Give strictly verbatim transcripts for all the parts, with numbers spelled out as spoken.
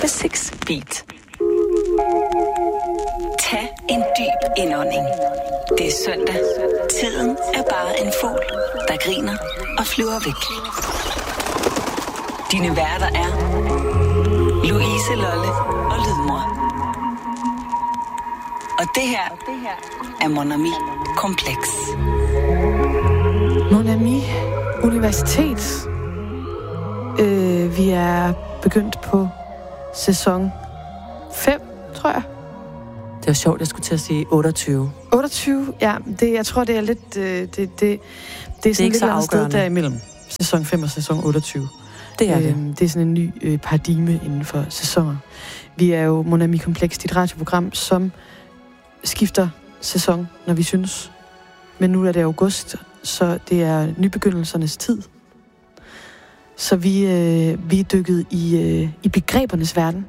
seks Beat. Tag en dyb indånding. Det er søndag. Tiden er bare en fugl, der griner og flyver væk. Dine værter er Louise Lolle og Lydmor. Og det her er Mon Ami Kompleks. Mon Ami Universitet. Øh, vi er begyndt på sæson fem, tror jeg. Det var sjovt, jeg skulle til at sige otteogtyve. otteogtyve, ja. Det, jeg tror, det er lidt... Øh, det, det, det, det er sådan lidt andet sted derimellem. Sæson fem og sæson otteogtyve. Det er det. Øh, det er sådan en ny øh, paradigme inden for sæsoner. Vi er jo Mon Ami Kompleks, dit radioprogram, som skifter sæson, når vi synes. Men nu er det august, så det er nybegyndelsernes tid. Så vi, øh, vi er dykket i, øh, i begrebernes verden.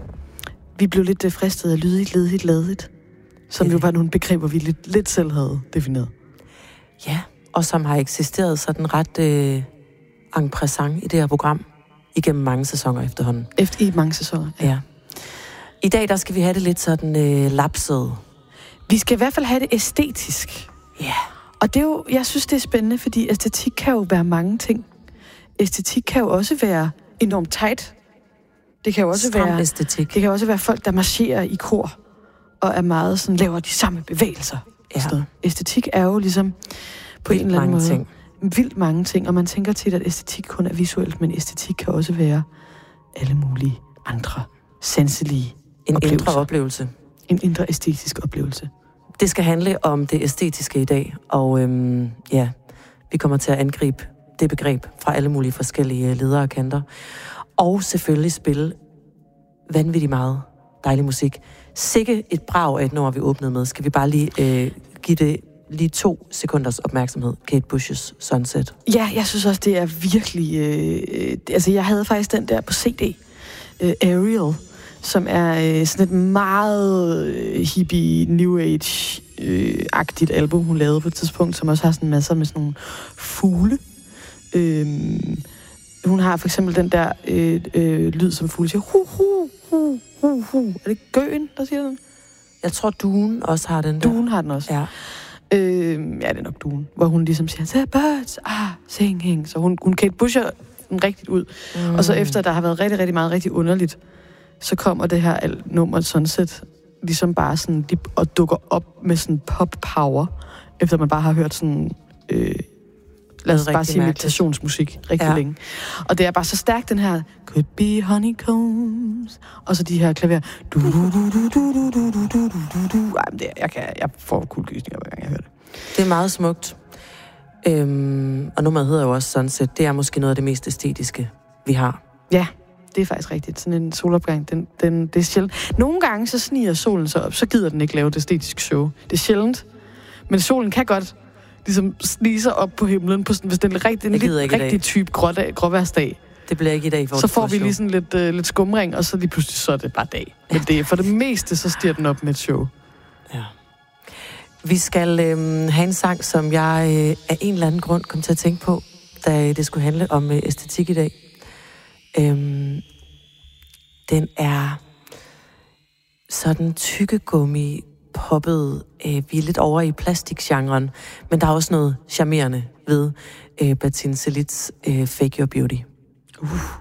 Vi blev lidt øh, fristet af lydigt, ledigt, ladigt. Som jo var nogle begreber, vi lidt, lidt selv havde defineret. Ja, og som har eksisteret sådan ret øh, en passant i det her program igennem mange sæsoner efterhånden. Efter i mange sæsoner, ja. ja. I dag, der skal vi have det lidt sådan øh, lapset. Vi skal i hvert fald have det æstetisk. Ja. Yeah. Og det er jo, jeg synes, det er spændende, fordi æstetik kan jo være mange ting. Æstetik kan jo også være enormt tight. Det kan jo også Stram være æstetik. Det kan også være folk, der marcherer i kor og er meget sådan, laver de samme bevægelser. Ja. Æstetik er jo ligesom på vildt en eller anden måde ting. vildt mange ting, og man tænker tit, at æstetik kun er visuelt, men æstetik kan også være alle mulige andre sanselige en oplevelser. indre oplevelse. En indre æstetisk oplevelse. Det skal handle om det æstetiske i dag, og øhm, ja, vi kommer til at angribe det begreb fra alle mulige forskellige ledere og kanter. Og selvfølgelig spille vanvittigt meget dejlig musik. Sikke et brag af et nummer, vi åbnede med. Skal vi bare lige øh, give det lige to sekunders opmærksomhed. Kate Bush's Sunset. Ja, jeg synes også, det er virkelig... Øh, altså, jeg havde faktisk den der på C D. Øh, Ariel, som er øh, sådan et meget øh, hippie, new age-agtigt øh, album, hun lavede på et tidspunkt, som også har sådan masser med sådan nogle fugle. Øh, hun har for eksempel den der øh, øh, lyd, som fugle siger. Hu, hu, hu, hu, hu. Er det gøen, der siger den? Jeg tror, Duen også har den der. Duen har den også. Ja. Øh, ja, det er nok Duen. Hvor hun ligesom siger, the birds are singing. Så hun, hun Kate Busher den rigtigt ud. Mm. Og så efter, der har været rigtig, rigtig meget rigtig underligt, så kommer det her nummer Sunset ligesom bare sådan, og dukker op med sådan pop-power, efter man bare har hørt sådan... Øh, lad os bare sige meditationsmusik rigtig ja. længe. Og det er bare så stærkt, den her could be honeycombs, og så de her klaver. Du, du, du, du, du, du, du, du, du, du, du. Ej, men det, jeg, kan, jeg får kuldegysninger, hver gang jeg hører det. Det er meget smukt. Øhm, og nummeret hedder jo også Sunset. Det er måske noget af det mest æstetiske, vi har. Ja, det er faktisk rigtigt. Sådan en solopgang, den, den, det er sjældent. Nogle gange så sniger solen sig op, så gider den ikke lave et æstetisk show. Det er sjældent. Men solen kan godt ligesom snige sig op på himlen, på sådan, hvis det er en rigtig, en lidt, rigtig type grådag, gråværsdag. Det bliver ikke i dag. Så får vi lige sådan lidt, uh, lidt skumring, og så lige pludselig så er det bare dag. Men det, for det meste, så stiger den op med et show. Ja. Vi skal øhm, have en sang, som jeg øh, af en eller anden grund kom til at tænke på, da det skulle handle om øh, æstetik i dag. Øhm, den er sådan tykkegummi poppet. Øh, vi er lidt over i plastikgenren, men der er også noget charmerende ved øh, Batin Selits øh, Fake Your Beauty. Uh.